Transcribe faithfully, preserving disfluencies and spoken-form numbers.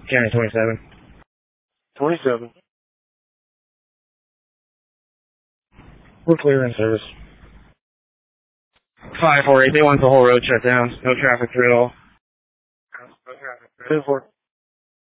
County twenty-seven. twenty-seven. We're clear in service. five four eight, they want the whole road shut down. No traffic through at all. No traffic. ten four.